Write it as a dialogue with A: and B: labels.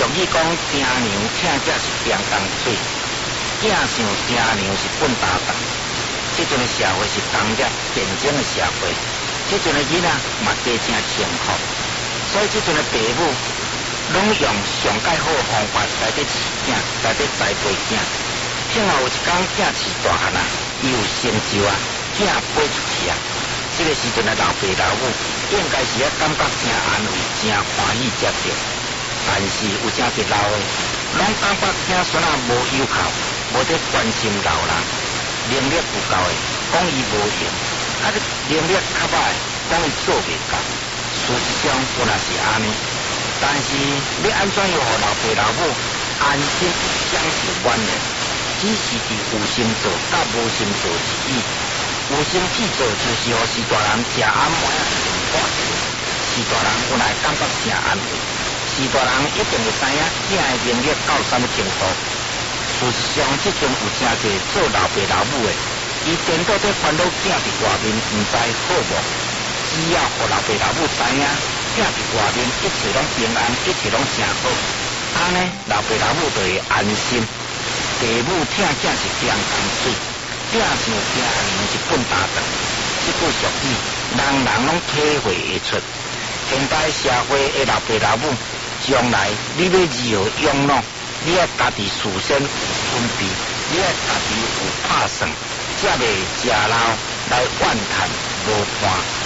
A: 语讲，爹娘请假是平工水，囝想爹娘是笨搭档。这阵的社会是工业竞争的社会，这阵的囡仔嘛加正幸福，所以这阵的父母拢用上介好的方法来得饲囝，来得栽培囝。幸好有一天囝饲大汉啊，伊有成就啊，囝飞出去啊。这个时阵的老爸老母应该是感觉真安慰、真欢喜才对。但是有真侪老的，拢感觉囝孙啊无有靠，无得关心老人，能力不够的，讲伊无用；啊，能力较歹，讲伊做袂到。事实上本来是安尼，但是要安怎样互老爸老母安心享受晚年，只是伫有心做甲无心做之意。有心去做，就是互士大人食安糜啊，看着士大人本来感觉真安慰。士大人一定会知影囝的能力到什么程度。事实上，即阵有真侪做老爸老母的，伊颠倒在烦恼囝伫外面毋知好无。只要互老爸老母知影，囝伫外面一切拢平安，一切拢真好，安尼老爸老母就会安心。父母疼囝是平工水，囝想爹娘是笨搭档。这句俗语，人人拢体会会出。现代社会的老爸老母，将来你要如何养老？你要家己事先有准备，你要家己有打算，才袂食老来怨叹无伴。